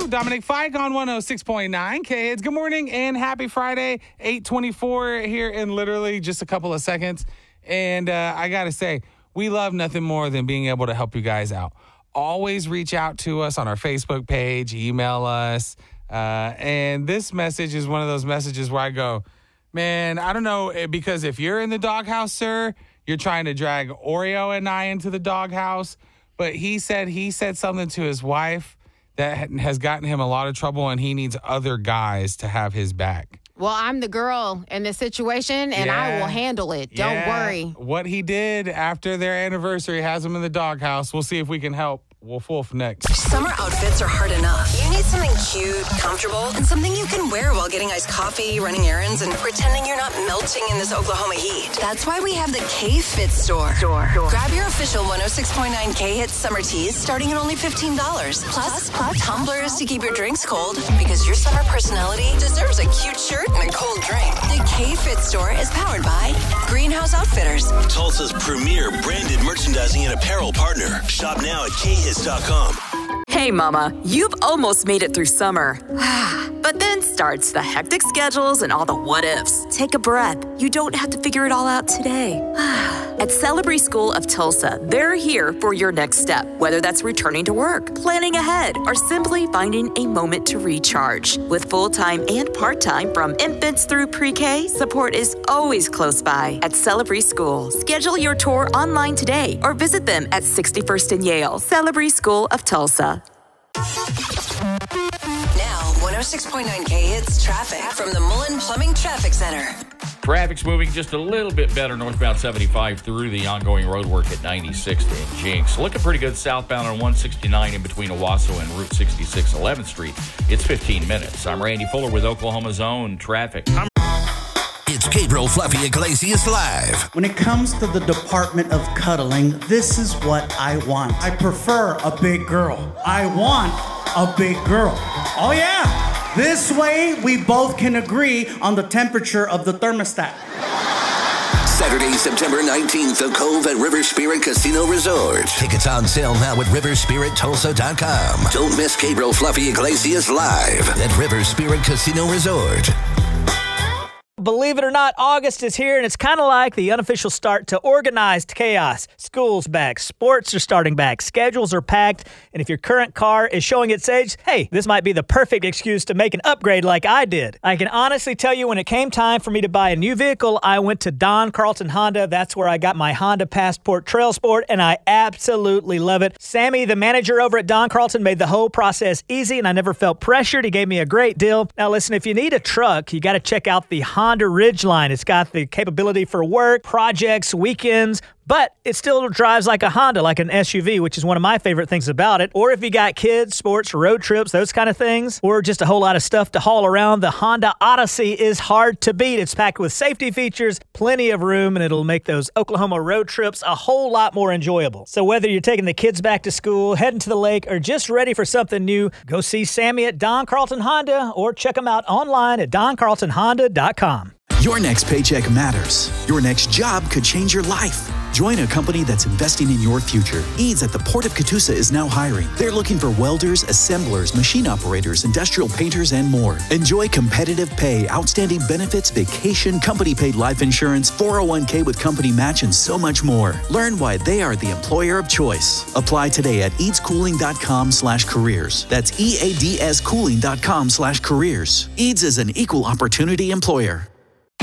Dominic Fike on 106.9 K-Hits. Good morning and happy Friday, 8:24 here in literally just a couple of seconds. And I got to say, we love nothing more than being able to help you guys out. Always reach out to us on our Facebook page, email us. And this message is one of those messages where I go, man, I don't know, because if you're in the doghouse, sir, you're trying to drag Oreo and I into the doghouse. But he said something to his wife that has gotten him a lot of trouble, and he needs other guys to have his back. Well, I'm the girl in this situation, and I will handle it. Don't worry. What he did after their anniversary has him in the doghouse. We'll see if we can help. Wolf next. Summer outfits are hard enough. You need something cute, comfortable, and something you can wear while getting iced coffee, running errands, and pretending you're not melting in this Oklahoma heat. That's why we have the K-Fit store. Grab your official 106.9 K-Hits summer tees starting at only $15. Plus tumblers to keep your drinks cold, because your summer personality deserves a cute shirt and a cold drink. The K-Fit store is powered by Greenhouse Outfitters, Tulsa's premier branded merchandising and apparel partner. Shop now at khits.com. Hey, Mama, you've almost made it through summer. But then starts the hectic schedules and all the what-ifs. Take a breath. You don't have to figure it all out today. At Celebrity School of Tulsa, they're here for your next step, whether that's returning to work, planning ahead, or simply finding a moment to recharge. With full-time and part-time from infants through pre-K, support is always close by at Celebrity School. Schedule your tour online today or visit them at 61st and Yale. Celebrity School of Tulsa. Now, 106.9 K-Hits traffic from the Mullen Plumbing Traffic Center. Traffic's moving just a little bit better northbound 75 through the ongoing road work at 96 in Jinx. Looking pretty good southbound on 169 in between Owasso and Route 66 11th Street. It's 15 minutes. I'm Randy Fuller with Oklahoma's own traffic. It's Gabriel Fluffy Iglesias Live. When it comes to the department of cuddling, this is what I want. I prefer a big girl. I want a big girl. Oh yeah! This way, we both can agree on the temperature of the thermostat. Saturday, September 19th, The Cove at River Spirit Casino Resort. Tickets on sale now at riverspirittulsa.com. Don't miss Gabriel Fluffy Iglesias Live at River Spirit Casino Resort. Believe it or not, August is here, and it's kind of like the unofficial start to organized chaos. School's back, sports are starting back, schedules are packed, and if your current car is showing its age, hey, this might be the perfect excuse to make an upgrade like I did. I can honestly tell you when it came time for me to buy a new vehicle, I went to Don Carlton Honda. That's where I got my Honda Passport Trail Sport, and I absolutely love it. Sammy, the manager over at Don Carlton, made the whole process easy, and I never felt pressured. He gave me a great deal. Now listen, if you need a truck, you got to check out the Honda Ridgeline. It's got the capability for work, projects, weekends, but it still drives like a Honda, like an SUV, which is one of my favorite things about it. Or if you got kids, sports, road trips, those kind of things, or just a whole lot of stuff to haul around, the Honda Odyssey is hard to beat. It's packed with safety features, plenty of room, and it'll make those Oklahoma road trips a whole lot more enjoyable. So whether you're taking the kids back to school, heading to the lake, or just ready for something new, go see Sammy at Don Carlton Honda or check them out online at doncarltonhonda.com. Your next paycheck matters. Your next job could change your life. Join a company that's investing in your future. Eads at the Port of Catoosa is now hiring. They're looking for welders, assemblers, machine operators, industrial painters, and more. Enjoy competitive pay, outstanding benefits, vacation, company-paid life insurance, 401k with company match, and so much more. Learn why they are the employer of choice. Apply today at eadscooling.com/careers. That's EADScooling.com/careers. Eads is an equal opportunity employer.